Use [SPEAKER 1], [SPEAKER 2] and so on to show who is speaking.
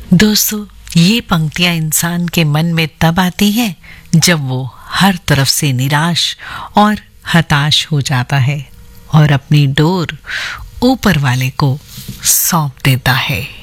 [SPEAKER 1] दोस्तों, ये पंक्तियां इंसान के मन में तब आती हैं जब वो हर तरफ से निराश और हताश हो जाता है और अपनी डोर ऊपर वाले को सौंप देता है।